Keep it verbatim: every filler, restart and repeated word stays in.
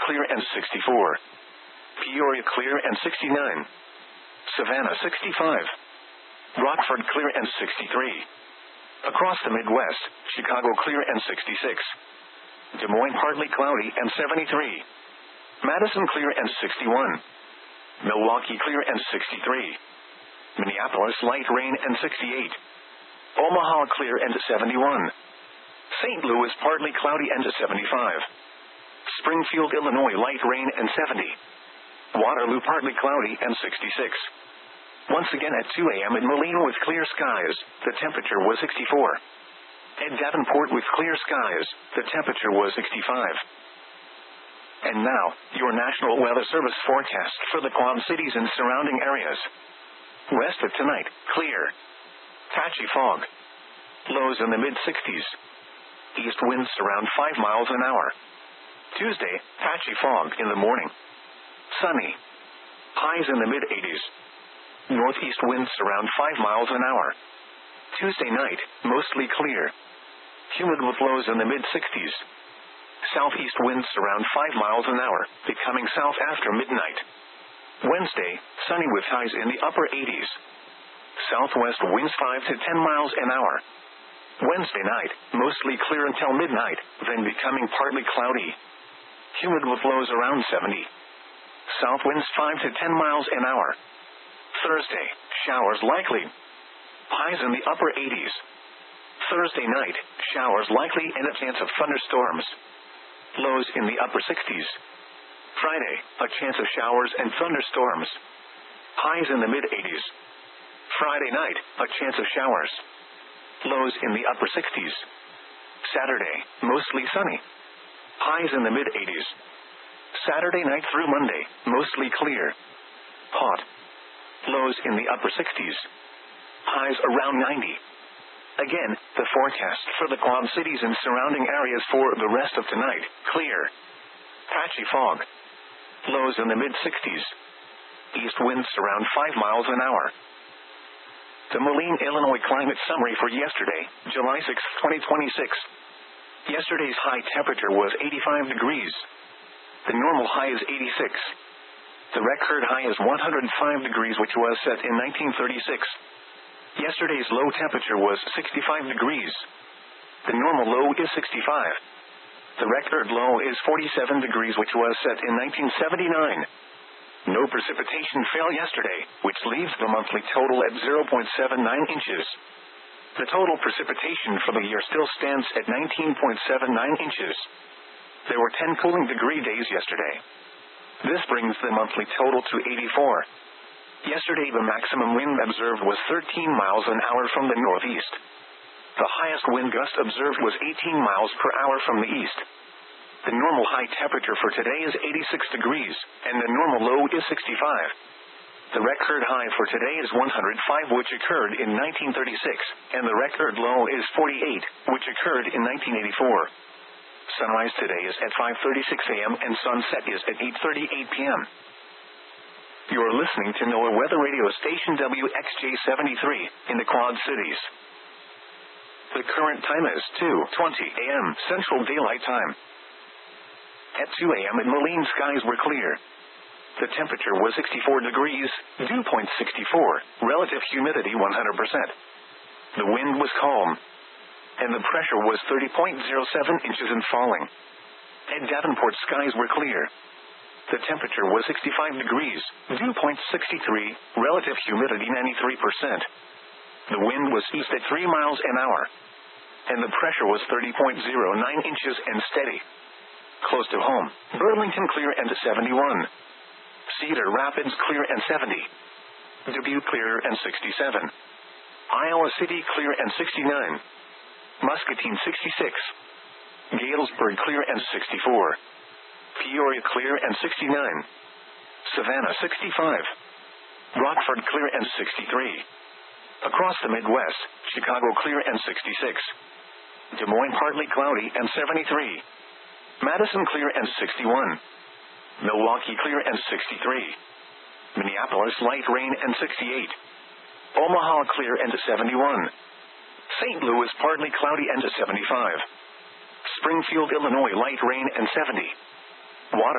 clear and sixty-four. Peoria, clear and sixty-nine. Savannah, sixty-five. Rockford, clear and sixty-three. Across the Midwest, Chicago, clear and sixty-six. Des Moines, partly cloudy and seventy-three. Madison, clear and sixty-one. Milwaukee, clear and sixty-three. Minneapolis, light rain and sixty-eight. Omaha, clear and seventy-one. Saint Louis, partly cloudy and seventy-five. Springfield, Illinois, light rain and seventy. Waterloo, partly cloudy and sixty-six. Once again at two a.m. in Moline with clear skies, the temperature was sixty-four. At Davenport with clear skies, the temperature was sixty-five. And now, your National Weather Service forecast for the Quad Cities and surrounding areas. West of tonight, clear. Patchy fog. Lows in the mid-sixties. East winds around five miles an hour. Tuesday, patchy fog in the morning. Sunny. Highs in the mid-eighties. Northeast winds around five miles an hour. Tuesday night, mostly clear. Humid with lows in the mid-sixties. Southeast winds around five miles an hour, becoming south after midnight. Wednesday, sunny with highs in the upper eighties. Southwest winds five to ten miles an hour. Wednesday night, mostly clear until midnight, then becoming partly cloudy. Humid with lows around seventy. South winds five to ten miles an hour. Thursday, showers likely. Highs in the upper eighties. Thursday night, showers likely and a chance of thunderstorms. Lows in the upper sixties. Friday, a chance of showers and thunderstorms. Highs in the mid-eighties. Friday night, a chance of showers. Lows in the upper sixties. Saturday, mostly sunny. Highs in the mid-eighties. Saturday night through Monday, mostly clear. Hot. Lows in the upper sixties. Highs around ninety. Again, the forecast for the Quad Cities and surrounding areas for the rest of tonight, clear. Patchy fog. Lows in the mid-sixties. East winds around five miles an hour. The Moline, Illinois climate summary for yesterday, July sixth, twenty twenty-six. Yesterday's high temperature was eighty-five degrees. The normal high is eighty-six. The record high is one hundred five degrees, which was set in nineteen thirty-six. Yesterday's low temperature was sixty-five degrees. The normal low is sixty-five. The record low is forty-seven degrees, which was set in nineteen seventy-nine. No precipitation fell yesterday, which leaves the monthly total at zero point seven nine inches. The total precipitation for the year still stands at nineteen point seven nine inches. There were ten cooling degree days yesterday. This brings the monthly total to eighty-four. Yesterday the maximum wind observed was thirteen miles an hour from the northeast. The highest wind gust observed was eighteen miles per hour from the east. The normal high temperature for today is eighty-six degrees, and the normal low is sixty-five. The record high for today is one hundred five, which occurred in nineteen thirty-six, and the record low is forty-eight, which occurred in nineteen eighty-four. Sunrise today is at five thirty-six a.m. and sunset is at eight thirty-eight p.m. You're listening to NOAA Weather Radio Station W X J seventy-three in the Quad Cities. The current time is two twenty a.m. Central Daylight Time. At two a.m. in Moline, skies were clear. The temperature was sixty-four degrees, dew point sixty-four, relative humidity one hundred percent. The wind was calm, and the pressure was thirty point zero seven inches and falling. At Davenport, skies were clear. The temperature was sixty-five degrees, dew point sixty-three, relative humidity ninety-three percent. The wind was east at three miles an hour, and the pressure was thirty point zero nine inches and steady. Close to home, Burlington clear and seventy-one. Cedar Rapids clear and seventy. Dubuque clear and sixty-seven. Iowa City clear and sixty-nine. Muscatine sixty-six. Galesburg clear and sixty-four. Peoria clear and sixty-nine. Savannah sixty-five. Rockford clear and sixty-three. Across the Midwest, Chicago clear and sixty-six. Des Moines partly cloudy and seventy-three. Madison clear and sixty-one. Milwaukee clear and sixty-three. Minneapolis light rain and sixty-eight. Omaha clear and seventy-one. Saint Louis partly cloudy and seventy-five. Springfield, Illinois light rain and seventy. Water